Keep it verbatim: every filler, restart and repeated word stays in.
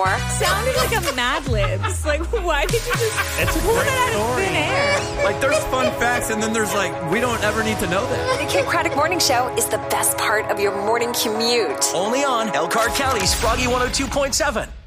more. Sounded like a Mad Libs. Like, why did you just It's a pull great that out of story. thin air? Like, there's fun facts, and then there's like, we don't ever need to know that. The Kid Craddock Morning Show is the best part of your morning commute. Only on Elkhart County's Froggy one oh two point seven.